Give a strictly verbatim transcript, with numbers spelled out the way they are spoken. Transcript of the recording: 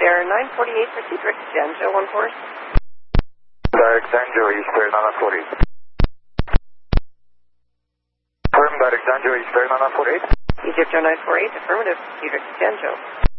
Air nine forty-eight for Cedric, Janjo one four. Direct Janjo, Easter nine forty-eight. Firm, Direct Janjo, Easter nine forty-eight. Egypt nine four eight, affirmative, Cedric, Janjo.